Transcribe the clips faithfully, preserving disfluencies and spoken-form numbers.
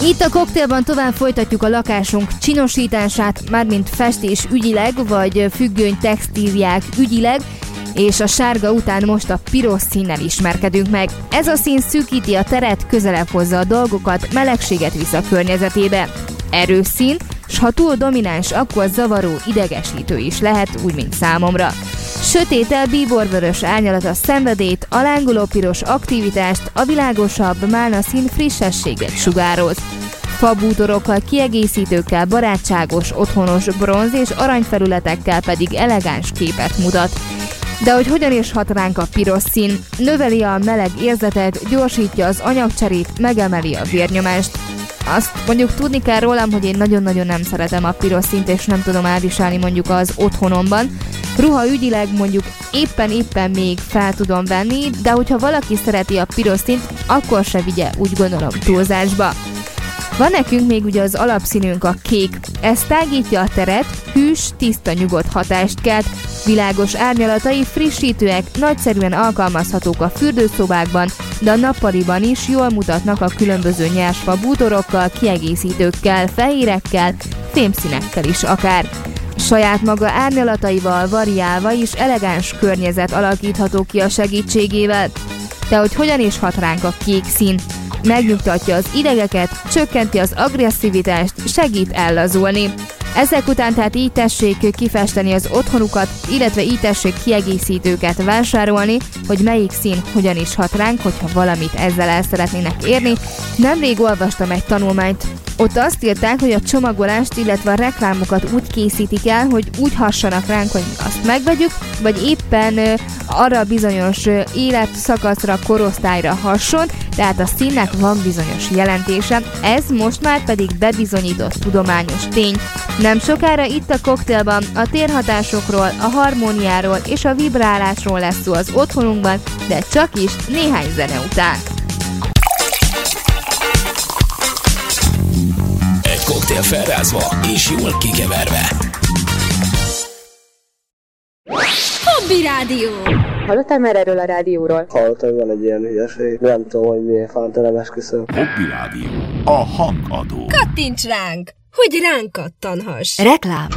Itt a koktélban tovább folytatjuk a lakásunk csinosítását, mármint festés ügyileg, vagy függöny textíliák ügyileg, és a sárga után most a piros színnel ismerkedünk meg. Ez a szín szűkíti a teret, közelebb hozza a dolgokat, melegséget visz a környezetébe. Erős szín, s ha túl domináns, akkor zavaró, idegesítő is lehet, úgy mint számomra. Sötétel bíborvörös árnyalata szenvedélyt, a lángoló piros aktivitást, a világosabb málna szín frissességet sugároz. Fabútorokkal, kiegészítőkkel, barátságos, otthonos bronz és aranyfelületekkel pedig elegáns képet mutat. De hogy hogyan is hat ránk a piros szín? Növeli a meleg érzetet, gyorsítja az anyagcserét, megemeli a vérnyomást. Azt mondjuk tudni kell rólam, hogy én nagyon-nagyon nem szeretem a piros színt, és nem tudom elviselni mondjuk az otthonomban. Ruha ügyileg mondjuk éppen-éppen még fel tudom venni, de hogyha valaki szereti a piros színt, akkor se vigye, úgy gondolom, túlzásba. Van nekünk még ugye az alapszínünk a kék. Ez tágítja a teret, hűs, tiszta, nyugodt hatást kelt, világos árnyalatai frissítőek, nagyszerűen alkalmazhatók a fürdőszobákban, de a nappaliban is jól mutatnak a különböző nyersfa bútorokkal, kiegészítőkkel, fehérekkel, fémszínekkel is akár. Saját maga árnyalataival variálva is elegáns környezet alakítható ki a segítségével. De hogy hogyan is hat ránk a kék szín? Megnyugtatja az idegeket, csökkenti az agresszivitást, segít ellazulni. Ezek után tehát így tessék kifesteni az otthonukat, illetve így tessék kiegészítőket vásárolni, hogy melyik szín hogyan is hat ránk, hogyha valamit ezzel el szeretnének érni. Nemrég olvastam egy tanulmányt. Ott azt írták, hogy a csomagolást, illetve a reklámokat úgy készítik el, hogy úgy hassanak ránk, hogy azt megvegyük, vagy éppen uh, arra bizonyos uh, életszakaszra, korosztályra hasson, tehát a színnek van bizonyos jelentése, ez most már pedig bebizonyított tudományos tény. Nem sokára itt a koktélban a térhatásokról, a harmóniáról és a vibrálásról lesz szó az otthonunkban, de csak is néhány zene után. Egy koktél felrázva és jól kikeverve. Hobby Rádió! Hallottál már erről a rádióról? Hallottam, hogy van egy ilyen hülyeség. Nem tudom, hogy miért fántelem esküszöm. Hobby Rádió. A hangadó. Kattints ránk, hogy ránk kattanhass. Reklám.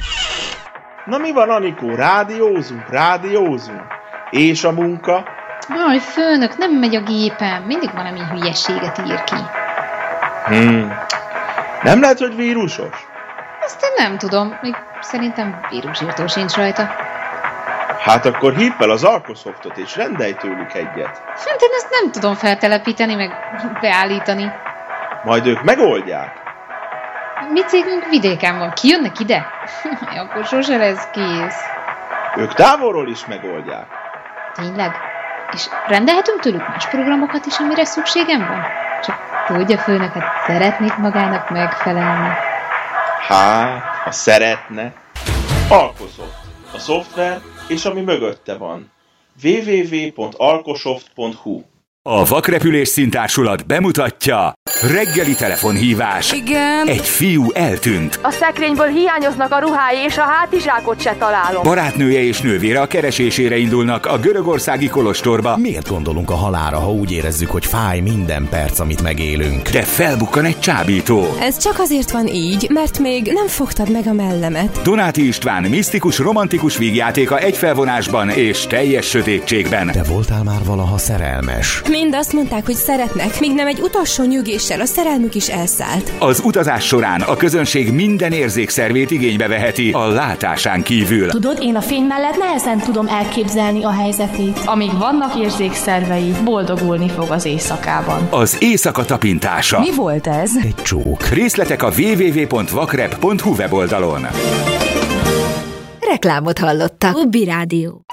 Na mi van, Anikó? Rádiózunk, rádiózunk. És a munka? Aj, főnök, nem megy a gépem. Mindig valami hülyeséget ír ki. Hmm. Nem lehet, hogy vírusos? Ezt én nem tudom. Még szerintem vírusírtó sincs rajta. Hát akkor hívd fel az Alkosoftot és rendelj tőlük egyet. Hát én ezt nem tudom feltelepíteni, meg beállítani. Majd ők megoldják. Mi cégünk vidéken van. Kijönnek ide? Akkor sose lesz kész. Ők távolról is megoldják. Tényleg? És rendelhetünk tőlük más programokat is, amire szükségem van? Csak tudja, főnöket szeretnék magának megfelelni. Hát, ha szeretne. Alkosoft. A szoftver és ami mögötte van. double-u double-u double-u pont alkosoft pont hu. A Vakrepülés Színtársulat bemutatja reggeli telefonhívás. Igen. Egy fiú eltűnt. A szekrényből hiányoznak a ruhái, és a hátizsákot se találom. Barátnője és nővére a keresésére indulnak a görögországi kolostorba. Miért gondolunk a halálra, ha úgy érezzük, hogy fáj minden perc, amit megélünk? De felbukkan egy csábító. Ez csak azért van így, mert még nem fogtad meg a mellemet. Donáti István misztikus, romantikus vígjátéka egy felvonásban és teljes sötétségben. Te voltál már valaha szerelmes? Mind azt mondták, hogy szeretnek, míg nem egy utolsó nyügéssel a szerelmük is elszállt. Az utazás során a közönség minden érzékszervét igénybe veheti a látásán kívül. Tudod, én a fény mellett nehezen tudom elképzelni a helyzetét. Amíg vannak érzékszervei, boldogulni fog az éjszakában. Az éjszaka tapintása. Mi volt ez? Egy csók. Részletek a double-u double-u double-u pont vakrep pont hu weboldalon. Reklámot hallottak. Hobby Rádió.